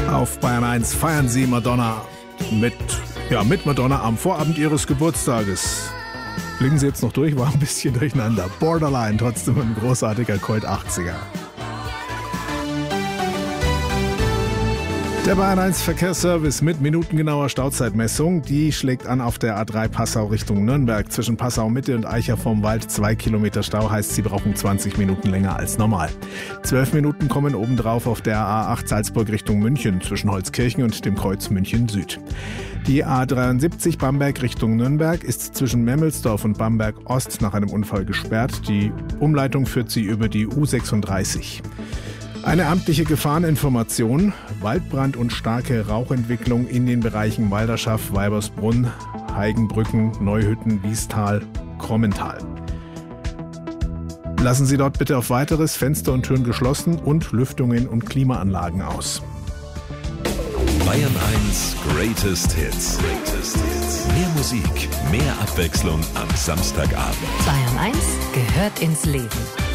Auf Bayern 1 feiern sie Madonna mit Madonna am Vorabend ihres Geburtstages. Blicken Sie jetzt noch durch, war ein bisschen durcheinander. Borderline, trotzdem ein großartiger Colt 80er. Der Bayern 1 Verkehrsservice mit minutengenauer Stauzeitmessung, die schlägt an auf der A3 Passau Richtung Nürnberg. Zwischen Passau Mitte und Eicher vom Wald 2 Kilometer Stau, heißt, Sie brauchen 20 Minuten länger als normal. 12 Minuten kommen obendrauf auf der A8 Salzburg Richtung München zwischen Holzkirchen und dem Kreuz München Süd. Die A73 Bamberg Richtung Nürnberg ist zwischen Memmelsdorf und Bamberg Ost nach einem Unfall gesperrt. Die Umleitung führt sie über die U36. Eine amtliche Gefahreninformation: Waldbrand und starke Rauchentwicklung in den Bereichen Walderschaft, Weibersbrunn, Heigenbrücken, Neuhütten, Wiestal, Krommental. Lassen Sie dort bitte auf Weiteres Fenster und Türen geschlossen und Lüftungen und Klimaanlagen aus. Bayern 1 Greatest Hits. Mehr Musik, mehr Abwechslung am Samstagabend. Bayern 1 gehört ins Leben.